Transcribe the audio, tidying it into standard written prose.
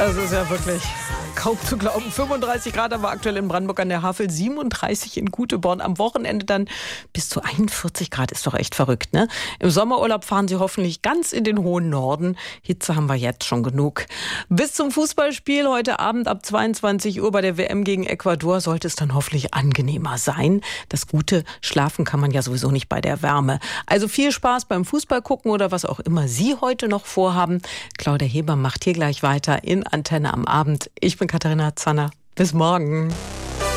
Das ist ja wirklich kaum zu glauben. 35 Grad haben wir aktuell in Brandenburg an der Havel, 37 in Güteborn. Am Wochenende dann bis zu 41 Grad. Ist doch echt verrückt, ne? Im Sommerurlaub fahren Sie hoffentlich ganz in den hohen Norden. Hitze haben wir jetzt schon genug. Bis zum Fußballspiel heute Abend ab 22 Uhr bei der WM gegen Ecuador sollte es dann hoffentlich angenehmer sein. Das Gute, schlafen kann man ja sowieso nicht bei der Wärme. Also viel Spaß beim Fußball gucken oder was auch immer Sie heute noch vorhaben. Claudia Heber macht hier gleich weiter in Antenne am Abend. Ich bin Katharina Zanner. Bis morgen.